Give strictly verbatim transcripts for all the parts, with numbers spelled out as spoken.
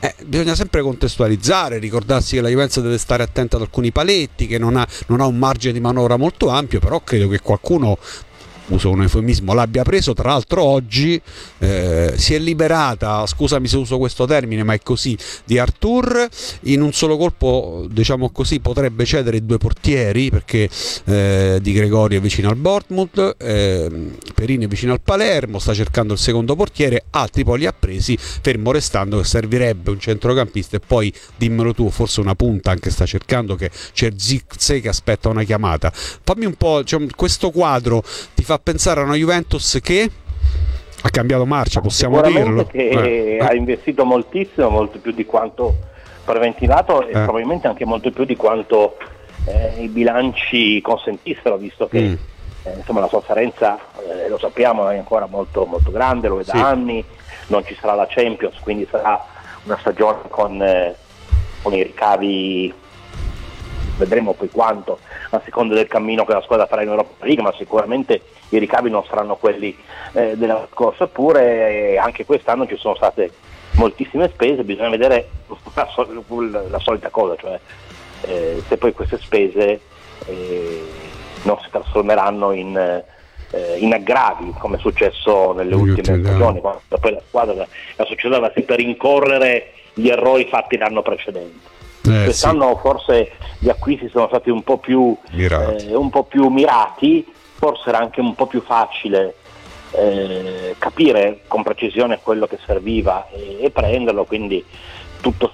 Eh, bisogna sempre contestualizzare, ricordarsi che la Juventus deve stare attenta ad alcuni paletti, che non ha, non ha un margine di manovra molto ampio, però credo che qualcuno, uso un eufemismo, l'abbia preso. Tra l'altro oggi eh, si è liberata, scusami se uso questo termine ma è così, di Arthur. In un solo colpo, diciamo così, potrebbe cedere i due portieri, perché eh, Di Gregorio è vicino al Bournemouth, eh, Perini è vicino al Palermo, sta cercando il secondo portiere, altri poi li ha presi, fermo restando che servirebbe un centrocampista e poi, dimmelo tu, forse una punta anche sta cercando, che c'è Zirkzee che aspetta una chiamata. Fammi un po', cioè, questo quadro ti fa pensare a una Juventus che ha cambiato marcia, possiamo dirlo, che eh, ha eh. investito moltissimo, molto più di quanto preventivato e eh. probabilmente anche molto più di quanto eh, i bilanci consentissero, visto che mm. eh, insomma la sofferenza, eh, lo sappiamo, è ancora molto, molto grande, lo è da sì. anni, non ci sarà la Champions, quindi sarà una stagione con, eh, con i ricavi, vedremo poi quanto, a seconda del cammino che la squadra farà in Europa League, ma sicuramente i ricavi non saranno quelli eh, della scorsa. Eppure eh, anche quest'anno ci sono state moltissime spese, bisogna vedere la, sol- la solita cosa, cioè eh, se poi queste spese eh, non si trasformeranno in, eh, in aggravi, come è successo nelle Gli ultime ultimi, stagioni, quando poi la squadra, la società va sempre a rincorrere gli errori fatti l'anno precedente. Eh, Quest'anno sì. forse gli acquisti sono stati un po' più mirati, eh, un po' più mirati, forse era anche un po' più facile eh, capire con precisione quello che serviva e, e prenderlo, quindi tutto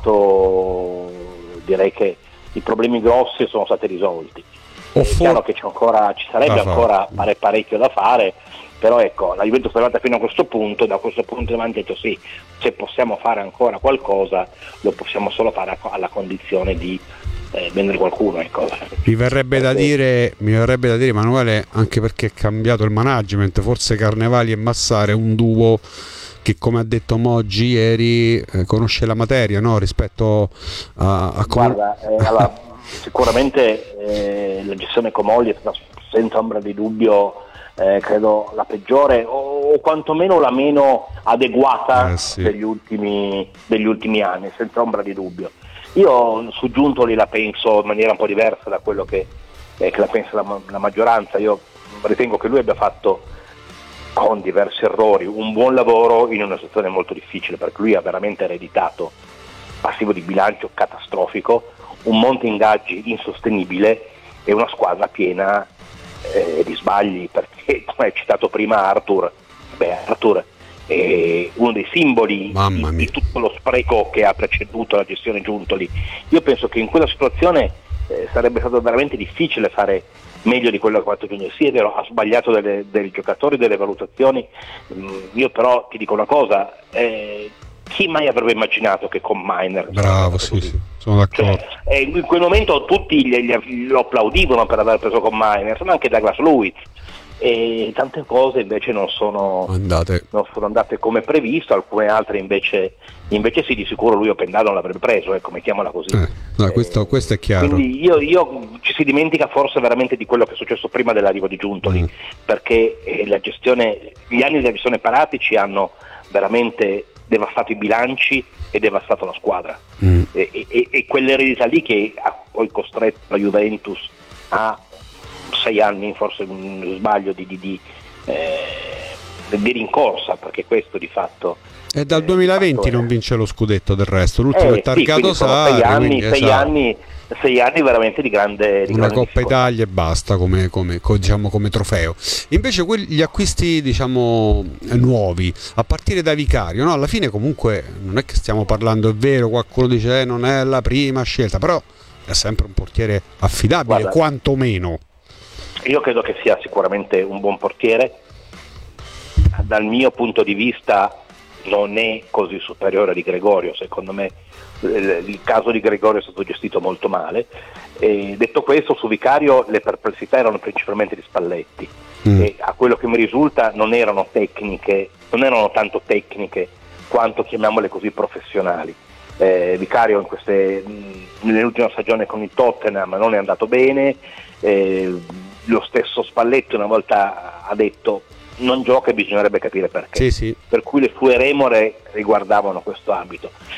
sommato direi che i problemi grossi sono stati risolti. È for- chiaro che c'è ancora, ci sarebbe ancora pare parecchio da fare, però ecco, la Juventus è arrivata fino a questo punto, da questo punto in avanti ho detto sì, se possiamo fare ancora qualcosa lo possiamo solo fare alla condizione di eh, vendere qualcuno, ecco. Mi verrebbe da dire, mi verrebbe da dire Emanuele, anche perché è cambiato il management, forse Carnevali e Massara è un duo che, come ha detto Moggi ieri, eh, conosce la materia, no? Rispetto a, a come... Guarda, eh, allora, sicuramente eh, la gestione Comolli è stata senza ombra di dubbio Eh, credo la peggiore o, o quantomeno la meno adeguata eh, sì. degli ultimi, degli ultimi anni, senza ombra di dubbio. Io su Giuntoli la penso in maniera un po' diversa da quello che, eh, che la pensa la, la maggioranza. Io ritengo che lui abbia fatto, con diversi errori, un buon lavoro in una situazione molto difficile, perché lui ha veramente ereditato passivo di bilancio catastrofico, un monte ingaggi insostenibile e una squadra piena Eh, di sbagli, perché come hai citato prima Arthur, beh, Arthur è uno dei simboli di, di tutto lo spreco che ha preceduto la gestione Giuntoli. Io penso che in quella situazione eh, sarebbe stato veramente difficile fare meglio di quello che ha fatto Giuntoli. Sì, è vero, ha sbagliato delle, dei giocatori, delle valutazioni. Mm, io però ti dico una cosa, eh, chi mai avrebbe immaginato che con Miner, bravo, sì, sì, sono d'accordo. Cioè, eh, in quel momento tutti gli, gli, lo applaudivano per aver preso con Miner, ma anche Douglas Luiz, e tante cose invece non sono andate, non sono andate come previsto, alcune altre invece invece sì, di sicuro lui Opendà non l'avrebbe preso, ecco, mettiamola così. Eh, no, questo, questo è chiaro. Quindi io, io ci si dimentica forse veramente di quello che è successo prima dell'arrivo di Giuntoli, mm. perché eh, la gestione, gli anni della gestione Parati ci hanno veramente devastato i bilanci e devastato la squadra, mm. e, e, e quell'eredità lì che ha poi costretto la Juventus a sei anni, forse un sbaglio di, di, di, eh, di rincorsa, perché questo di fatto è dal duemilaventi eh, non vince lo scudetto, del resto l'ultimo eh, è targato sì, Sarri, sei anni, quindi, sei, esatto. anni, sei anni veramente di grande di una grande Coppa difficoltà. Italia e basta come, come, diciamo, come trofeo. Invece gli acquisti, diciamo, nuovi, a partire da Vicario, no? Alla fine comunque non è che stiamo parlando, è vero, qualcuno dice eh, non è la prima scelta, però è sempre un portiere affidabile. Guarda, quantomeno io credo che sia sicuramente un buon portiere. Dal mio punto di vista non è così superiore a Di Gregorio, secondo me il caso di Gregorio è stato gestito molto male. E detto questo, su Vicario le perplessità erano principalmente di Spalletti, mm. e a quello che mi risulta non erano tecniche, non erano tanto tecniche quanto, chiamiamole così, professionali. Eh, Vicario in queste, nell'ultima stagione con il Tottenham non è andato bene, eh, lo stesso Spalletti una volta ha detto non gioca e bisognerebbe capire perché, sì, sì. per cui le sue remore riguardavano questo ambito.